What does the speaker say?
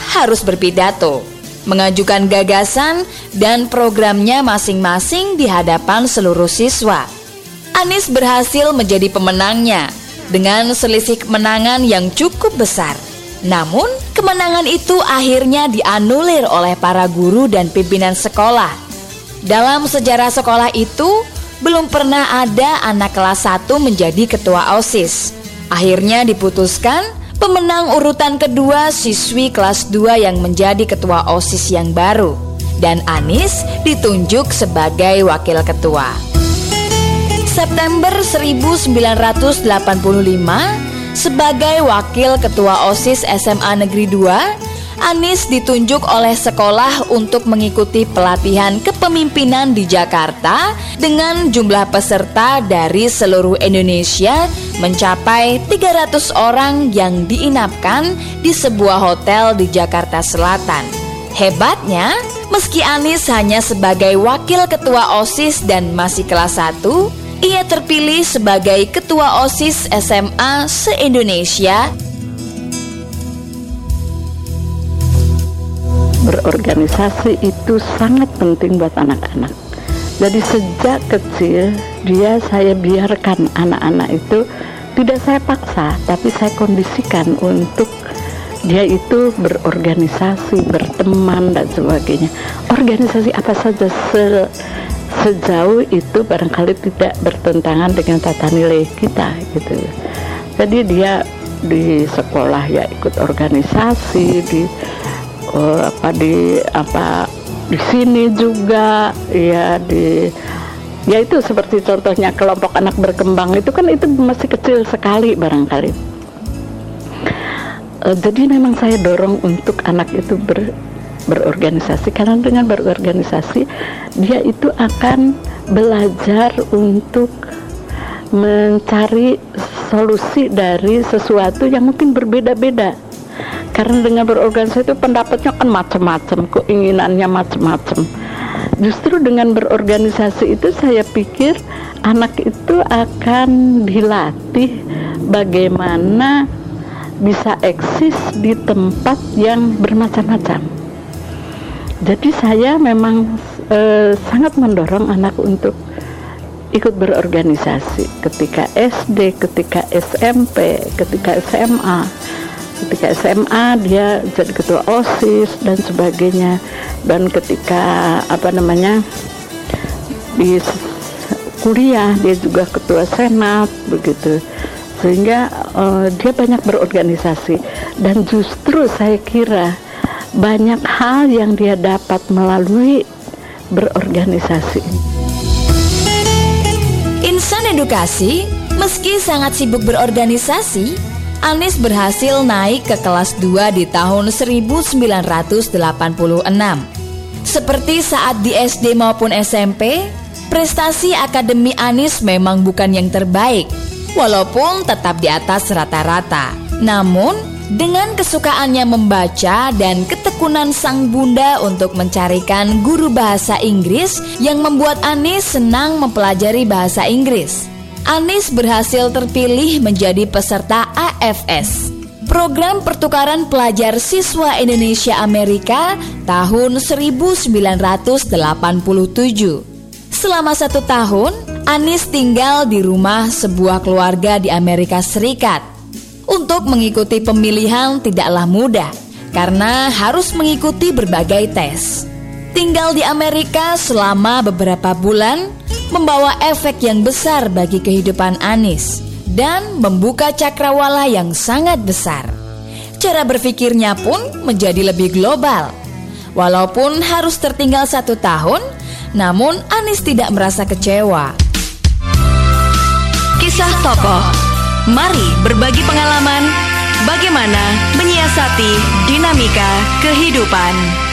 harus berpidato, mengajukan gagasan dan programnya masing-masing di hadapan seluruh siswa. Anies berhasil menjadi pemenangnya dengan selisih kemenangan yang cukup besar. Namun, kemenangan itu akhirnya dianulir oleh para guru dan pimpinan sekolah. Dalam sejarah sekolah itu, belum pernah ada anak kelas 1 menjadi ketua OSIS. Akhirnya diputuskan pemenang urutan kedua siswi kelas 2 yang menjadi ketua OSIS yang baru, dan Anies ditunjuk sebagai wakil ketua. September 1985, sebagai wakil ketua OSIS SMA Negeri 2, Anies ditunjuk oleh sekolah untuk mengikuti pelatihan kepemimpinan di Jakarta dengan jumlah peserta dari seluruh Indonesia mencapai 300 orang yang diinapkan di sebuah hotel di Jakarta Selatan. Hebatnya, meski Anies hanya sebagai wakil ketua OSIS dan masih kelas 1, ia terpilih sebagai ketua OSIS SMA se-Indonesia. Berorganisasi itu sangat penting buat anak-anak. Jadi sejak kecil saya biarkan anak-anak itu, tidak saya paksa, tapi saya kondisikan untuk dia itu berorganisasi, berteman dan sebagainya. Organisasi apa saja sejauh itu barangkali tidak bertentangan dengan tata nilai kita gitu. Jadi dia di sekolah ya ikut organisasi, di sini juga ya itu seperti contohnya kelompok anak berkembang itu kan itu masih kecil sekali barangkali. Jadi memang saya dorong untuk anak itu berorganisasi, karena dengan berorganisasi dia itu akan belajar untuk mencari solusi dari sesuatu yang mungkin berbeda-beda. Karena dengan berorganisasi itu pendapatnya kan macam-macam, keinginannya macam-macam. Justru dengan berorganisasi itu saya pikir anak itu akan dilatih bagaimana bisa eksis di tempat yang bermacam-macam. Jadi saya memang sangat mendorong anak untuk ikut berorganisasi ketika SD, ketika SMP, ketika SMA. Ketika SMA dia jadi ketua OSIS dan sebagainya, dan ketika di kuliah dia juga ketua senat begitu, sehingga dia banyak berorganisasi. Dan justru saya kira banyak hal yang dia dapat melalui berorganisasi. Insan edukasi, meski sangat sibuk berorganisasi, Anies berhasil naik ke kelas 2 di tahun 1986. Seperti saat di SD maupun SMP, prestasi akademi Anies memang bukan yang terbaik, walaupun tetap di atas rata-rata. Namun, dengan kesukaannya membaca dan ketekunan sang bunda untuk mencarikan guru bahasa Inggris yang membuat Anies senang mempelajari bahasa Inggris, Anies berhasil terpilih menjadi peserta AFS, Program Pertukaran Pelajar Siswa Indonesia Amerika tahun 1987. Selama 1 tahun, Anies tinggal di rumah sebuah keluarga di Amerika Serikat. Untuk mengikuti pemilihan tidaklah mudah, karena harus mengikuti berbagai tes. Tinggal di Amerika selama beberapa bulan membawa efek yang besar bagi kehidupan Anies dan membuka cakrawala yang sangat besar. Cara berpikirnya pun menjadi lebih global. Walaupun harus tertinggal 1 tahun, namun Anies tidak merasa kecewa. Kisah tokoh. Mari berbagi pengalaman bagaimana menyiasati dinamika kehidupan.